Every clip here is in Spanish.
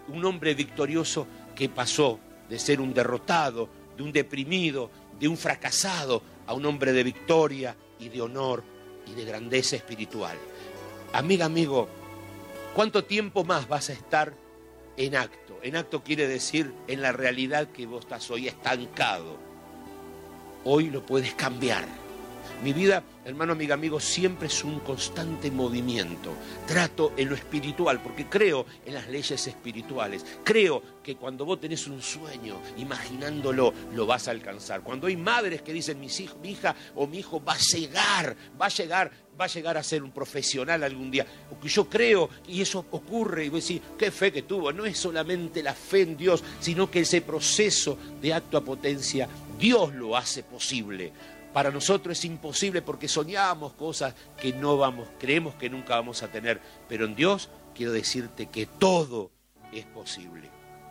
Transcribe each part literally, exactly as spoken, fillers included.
un hombre victorioso que pasó de ser un derrotado, de un deprimido, de un fracasado, a un hombre de victoria y de honor y de grandeza espiritual. Amiga, amigo, ¿cuánto tiempo más vas a estar en acto? En acto quiere decir en la realidad que vos estás hoy estancado. Hoy lo puedes cambiar. Mi vida, hermano, amiga, amigo, siempre es un constante movimiento. Trato en lo espiritual, porque creo en las leyes espirituales. Creo que cuando vos tenés un sueño, imaginándolo, lo vas a alcanzar. Cuando hay madres que dicen, mis hijos, mi hija o mi hijo va a llegar, va a llegar, va a llegar a ser un profesional algún día. Porque yo creo, y eso ocurre, y vos decís, qué fe que tuvo. No es solamente la fe en Dios, sino que ese proceso de acto a potencia, Dios lo hace posible. Para nosotros es imposible porque soñamos cosas que no vamos, creemos que nunca vamos a tener. Pero en Dios quiero decirte que todo es posible.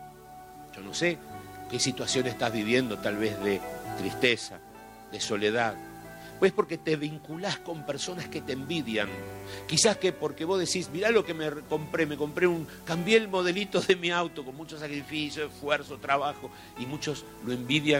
Yo no sé qué situación estás viviendo, tal vez de tristeza, de soledad. Pues porque te vinculás con personas que te envidian. Quizás que porque vos decís, mirá lo que me compré, me compré un, cambié el modelito de mi auto con mucho sacrificio, esfuerzo, trabajo, y muchos lo envidian.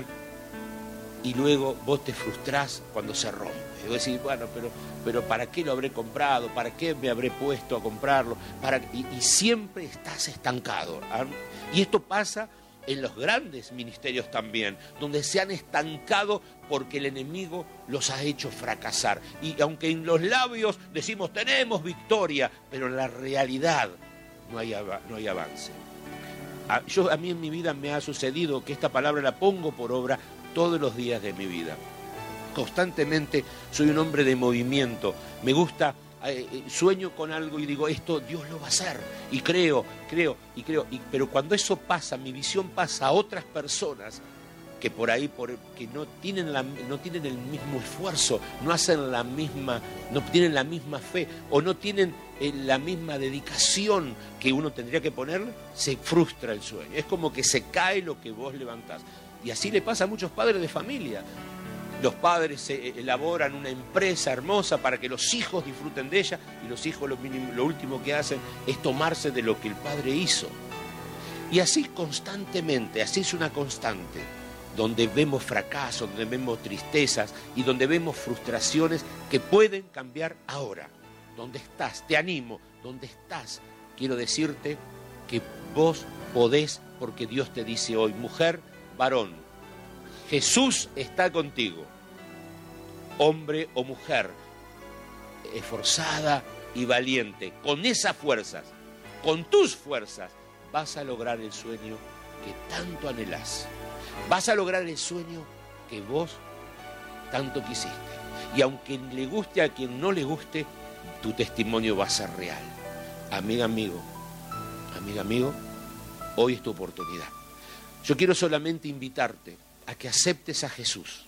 Y luego vos te frustrás cuando se rompe. Y vos decís, bueno, pero, pero ¿para qué lo habré comprado? ¿Para qué me habré puesto a comprarlo? Para... Y, y siempre estás estancado. ¿Ah? Y esto pasa en los grandes ministerios también, donde se han estancado porque el enemigo los ha hecho fracasar. Y aunque en los labios decimos, tenemos victoria, pero en la realidad no hay, no hay avance. A, yo, a mí en mi vida me ha sucedido que esta palabra la pongo por obra todos los días de mi vida. Constantemente soy un hombre de movimiento. Me gusta, eh, sueño con algo y digo, esto Dios lo va a hacer. Y creo, creo, y creo. Y, pero cuando eso pasa, mi visión pasa a otras personas que por ahí, por, que no tienen, la, no tienen el mismo esfuerzo, no hacen la misma, no tienen la misma fe, o no tienen eh, la misma dedicación que uno tendría que ponerle, se frustra el sueño. Es como que se cae lo que vos levantás. Y así le pasa a muchos padres de familia. Los padres se elaboran una empresa hermosa para que los hijos disfruten de ella, y los hijos lo, mínimo, lo último que hacen es tomarse de lo que el padre hizo. Y así constantemente, así es una constante, donde vemos fracasos, donde vemos tristezas y donde vemos frustraciones que pueden cambiar ahora. ¿Dónde estás? Te animo. ¿Dónde estás? Quiero decirte que vos podés, porque Dios te dice hoy, mujer, varón, Jesús está contigo, hombre o mujer, esforzada y valiente, con esas fuerzas, con tus fuerzas, vas a lograr el sueño que tanto anhelás, vas a lograr el sueño que vos tanto quisiste, y aunque le guste a quien no le guste, tu testimonio va a ser real. Amiga, amigo, amiga, amigo, hoy es tu oportunidad. Yo quiero solamente invitarte a que aceptes a Jesús.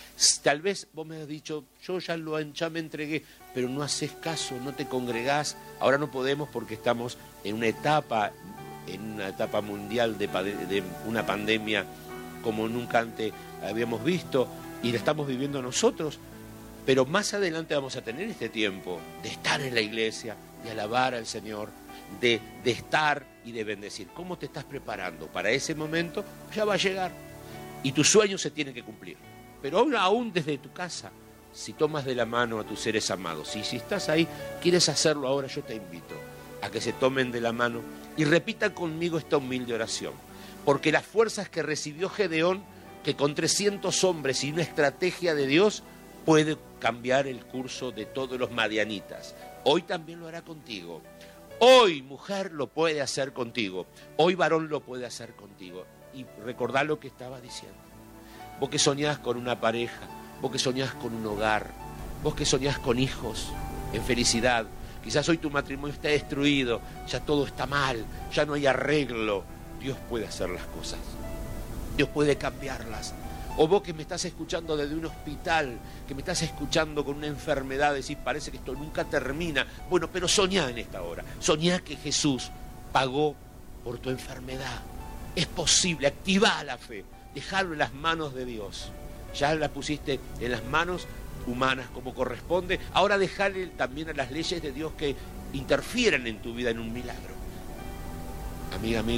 Tal vez vos me has dicho, yo ya, lo, ya me entregué, pero no haces caso, no te congregás. Ahora no podemos porque estamos en una etapa, en una etapa mundial de, de una pandemia como nunca antes habíamos visto, y la estamos viviendo nosotros. Pero más adelante vamos a tener este tiempo de estar en la iglesia, de alabar al Señor, de, de estar y de bendecir. ¿Cómo te estás preparando para ese momento? Ya va a llegar y tu sueño se tiene que cumplir. Pero aún, aún desde tu casa, si tomas de la mano a tus seres amados, y si estás ahí, quieres hacerlo ahora, yo te invito a que se tomen de la mano y repitan conmigo esta humilde oración. Porque las fuerzas que recibió Gedeón, que con trescientos hombres y una estrategia de Dios, puede cambiar el curso de todos los madianitas. Hoy también lo hará contigo. Hoy, mujer, lo puede hacer contigo. Hoy, varón, lo puede hacer contigo. Y recordá lo que estaba diciendo. Vos que soñás con una pareja, vos que soñás con un hogar, vos que soñás con hijos, en felicidad. Quizás hoy tu matrimonio está destruido, ya todo está mal, ya no hay arreglo. Dios puede hacer las cosas. Dios puede cambiarlas. O vos que me estás escuchando desde un hospital, que me estás escuchando con una enfermedad, decís, parece que esto nunca termina. Bueno, pero soñá en esta hora. Soñá que Jesús pagó por tu enfermedad. Es posible, activá la fe. Dejalo en las manos de Dios. Ya la pusiste en las manos humanas como corresponde. Ahora dejale también a las leyes de Dios que interfieran en tu vida en un milagro. Amiga, amigo.